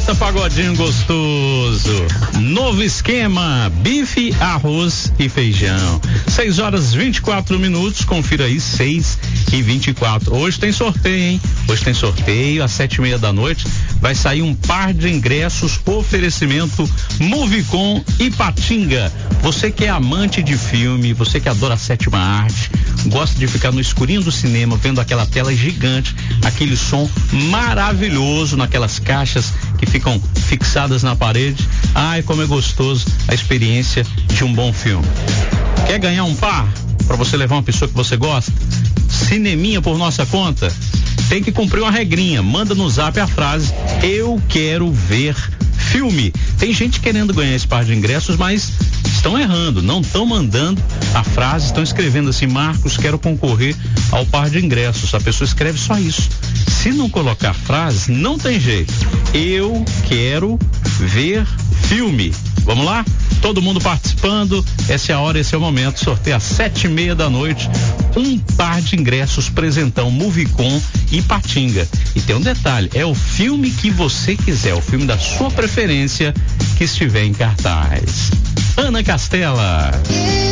Eita, pagodinho gostoso. Novo esquema, bife, arroz e feijão. 6h24, confira aí, 6h24. Hoje tem sorteio, hein? Hoje tem sorteio, às 7h30 da noite. Vai sair um par de ingressos, oferecimento Movicon Ipatinga. Você que é amante de filme, você que adora a sétima arte, gosta de ficar no escurinho do cinema, vendo aquela tela gigante, aquele som maravilhoso naquelas caixas que ficam fixadas na parede. Ai, como é gostoso a experiência de um bom filme. Quer ganhar um par para você levar uma pessoa que você gosta? Cineminha por nossa conta? Tem que cumprir uma regrinha. Manda no zap a frase: eu quero ver filme. Tem gente querendo ganhar esse par de ingressos, mas estão errando, não estão mandando a frase, estão escrevendo assim: Marcos, quero concorrer ao par de ingressos. A pessoa escreve só isso. Se não colocar a frase, não tem jeito. Eu quero ver filme. Vamos lá? Todo mundo participando. Essa é a hora, esse é o momento. Sorteio às 7h30 da noite. Um par de ingressos, presentão Movicon Ipatinga. E tem um detalhe: é o filme que você quiser, o filme da sua preferência que estiver em cartaz. Ana Castela.